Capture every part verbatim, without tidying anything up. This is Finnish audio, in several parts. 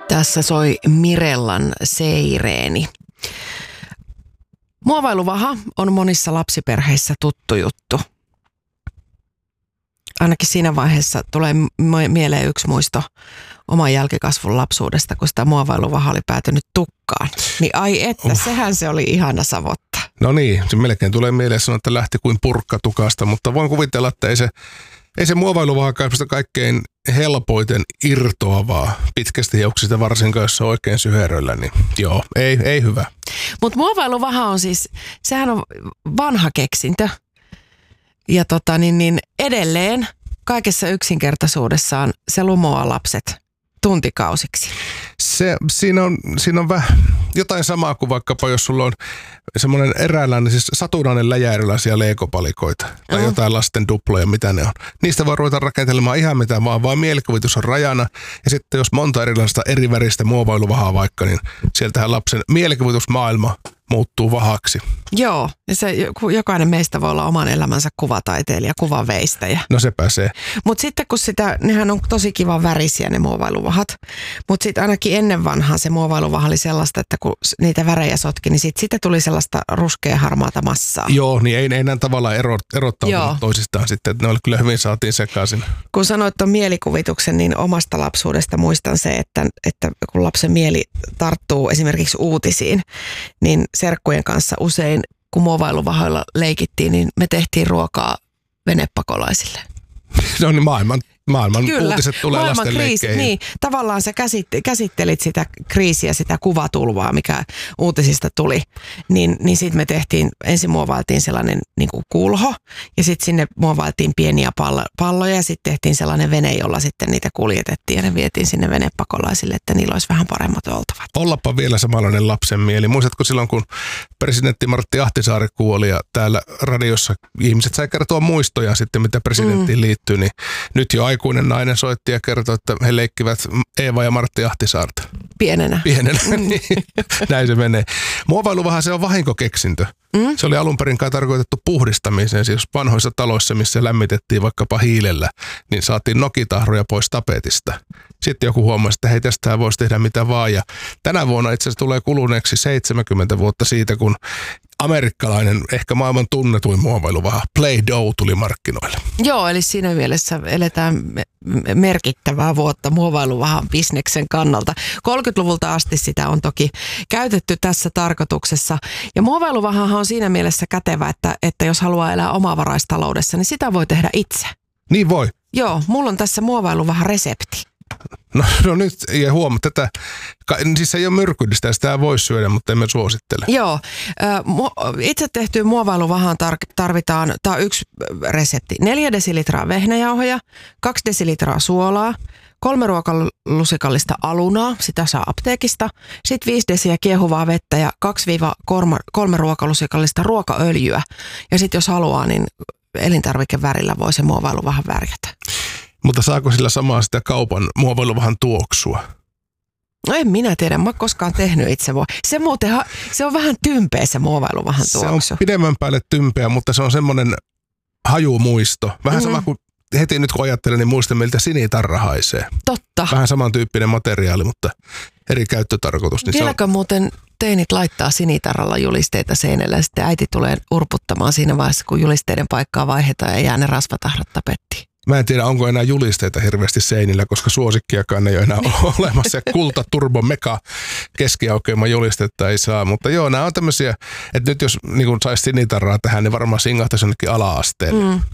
Tässä soi Mirellan Seireeni. Muovailuvaha on monissa lapsiperheissä tuttu juttu. Ainakin siinä vaiheessa tulee mieleen yksi muisto oman jälkikasvun lapsuudesta, kun sitä muovailuvaha oli päätynyt tukkaan. Niin ai että, uh. sehän se oli ihana savottaa. No niin, se melkein tulee mieleen sanoa, että lähti kuin purkka tukasta, mutta voin kuvitella, että ei se, ei se muovailuvaha kaipasta kaikkein helpoiten irtoavaa pitkästä hiuksista, varsinkaan jos se on oikein syheröllä, niin joo, ei, ei hyvä. Mutta muovailuvaha on siis, sehän on vanha keksintö. Ja tota, niin, niin edelleen kaikessa yksinkertaisuudessaan se lumoaa lapset tuntikausiksi. Se, siinä on, siinä on vähän jotain samaa kuin vaikkapa, jos sulla on semmoinen eräänlainen, siis satunnainen läjä erilaisia leikopalikoita tai mm. jotain lasten duploja, mitä ne on. Niistä voi ruveta rakentelemaan ihan mitä vaan, vaan mielikuvitus on rajana. Ja sitten jos monta erilaista eri väristä muovailuvahaa vaikka, niin sieltähän lapsen mielikuvitusmaailma muuttuu vahaksi. Joo, ja se, jokainen meistä voi olla oman elämänsä kuvataiteilija, kuvaveistäjä. No se pääsee. Mutta sitten kun sitä, nehän on tosi kivan värisiä ne muovailuvahat, mutta sitten ainakin ennen vanhaa se muovailuvaha oli sellaista, että kun niitä värejä sotki, niin sitten siitä tuli sellaista ruskea harmaata massaa. Joo, niin ei, ei näin tavallaan ero, erottautunut toisistaan sitten, että ne oli kyllä hyvin saatiin sekaisin. Kun sanoit tuon mielikuvituksen, niin omasta lapsuudesta muistan se, että, että kun lapsen mieli tarttuu esimerkiksi uutisiin, niin serkkujen kanssa usein, kun muovailuvahoilla leikittiin, niin me tehtiin ruokaa venepakolaisille. No niin, maailman, maailman Kyllä, uutiset tulee maailman lasten kriisi, leikkeihin. niin, tavallaan sä käsit- käsittelit sitä kriisiä, sitä kuvatulvaa, mikä uutisista tuli. Niin, niin sitten me tehtiin, ensin muovailtiin sellainen niin kuin kulho, ja sitten sinne muovailtiin pieniä pallo- palloja, ja sitten tehtiin sellainen vene, jolla sitten niitä kuljetettiin, ja ne vietiin sinne venepakolaisille, että niillä olisi vähän paremmat oltavat. Ollapa vielä samanlainen lapsen mieli. Muistatko silloin, kun presidentti Martti Ahtisaari kuoli, ja täällä radiossa ihmiset sai kertoa muistoja sitten, mitä presidenttiin mm. liittyy, niin nyt jo aikuinen nainen soitti ja kertoi, että he leikkivät Eeva ja Martti Ahtisaarta. Pienenä. Pienenä, niin näin se menee. Muovailuvaha se on vahinkokeksintö. Mm? Se oli alun perin kai tarkoitettu puhdistamiseen, siis vanhoissa taloissa, missä lämmitettiin vaikkapa hiilellä, niin saatiin nokitahroja pois tapetista. Sitten joku huomasi, että hei, tästä voisi tehdä mitä vaan. Ja tänä vuonna itse asiassa tulee kuluneeksi seitsemänkymmentä vuotta siitä, kun amerikkalainen, ehkä maailman tunnetuin muovailuvaha Play-Doh tuli markkinoille. Joo, eli siinä mielessä eletään merkittävää vuotta muovailuvahan bisneksen kannalta. kolmekymmentäluvulta asti sitä on toki käytetty tässä tarkoituksessa. Ja muovailuvahahan on siinä mielessä kätevä, että, että jos haluaa elää omavaraistaloudessa, niin sitä voi tehdä itse. Niin voi. Joo, mulla on tässä muovailuvahan resepti. No, no nyt, ja huomaa tätä, siis se ei ole myrkyllistä, sitä voi syödä, mutta emme suosittele. Joo, itse tehtyyn muovailuvahaan tarvitaan, tämä on yksi resepti, neljä desilitraa vehnäjauhoja, kaksi desilitraa suolaa, kolme ruokalusikallista alunaa, sitä saa apteekista, sitten viisi desiä kiehuvaa vettä ja kaksi kolme ruokalusikallista ruokaöljyä. Ja sitten jos haluaa, niin elintarvikevärillä voi se muovailuvahan värjätä. Mutta saako sillä samaa sitä kaupan muovailuvahan tuoksua? No en minä tiedä, mä oon koskaan tehnyt itse. Se muuten, se on vähän tympeä se muovailuvahan tuoksu. Se on pidemmän päälle tympeä, mutta se on semmoinen hajumuisto. Vähän mm-hmm. sama kuin heti nyt kun ajattelen, niin muistan miltä sinitarra haisee. Totta. Vähän samantyyppinen materiaali, mutta eri käyttötarkoitus. Niin vieläkö on... muuten teinit laittaa sinitarralla julisteita seinällä ja sitten äiti tulee urputtamaan siinä vaiheessa, kun julisteiden paikkaa vaihdetaan ja jää ne rasvatahrat tapettiin? Mä en tiedä, onko enää julisteita hirveästi seinillä, koska suosikkiakaan ei ole enää olemassa. Ja kulta, turbo, mega keskiaukeama julistetta ei saa. Mutta joo, nämä on tämmöisiä, että nyt jos niin saisi sinitarraa tähän, niin varmaan singahtaisi jonnekin ala-asteelle. Mm.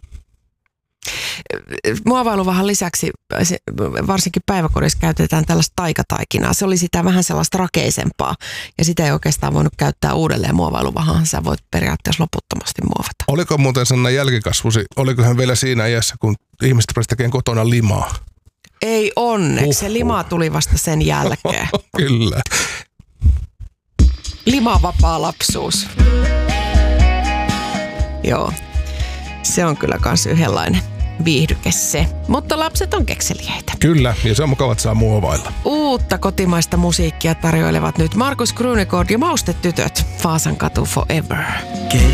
Muovailuvahan lisäksi varsinkin päiväkodissa käytetään tällaista taikataikinaa. Se oli sitä vähän sellaista rakeisempaa ja sitä ei oikeastaan voinut käyttää uudelleen muovailuvahaan. Sä voit periaatteessa loputtomasti muovata. Oliko muuten Sanna jälkikasvusi, oliko hän vielä siinä iässä, kun ihmiset pääsivät tekemään kotona limaa? Ei onneksi, Uhuh. se lima tuli vasta sen jälkeen. Kyllä. Limavapaa lapsuus. Joo, se on kyllä kans yhdenlainen viihdyke se. Mutta lapset on kekseliäitä. Kyllä, ja se on mukava, että saa muovailla. Uutta kotimaista musiikkia tarjoilevat nyt Markus Krunegård ja Maustetytöt. Vaasan katu forever.